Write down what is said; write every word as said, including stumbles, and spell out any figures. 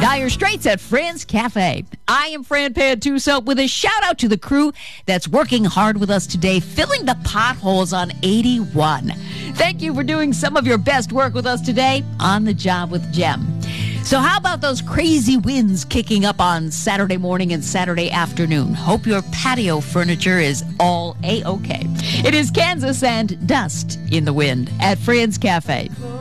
Dire Straits at Fran's Cafe. I am Fran Pantuso with a shout out to the crew that's working hard with us today, filling the potholes on eighty-one. Thank you for doing some of your best work with us today on The Job with Jem. So how about those crazy winds kicking up on Saturday morning and Saturday afternoon? Hope your patio furniture is all A-OK. It is Kansas and Dust in the Wind at Fran's Cafe.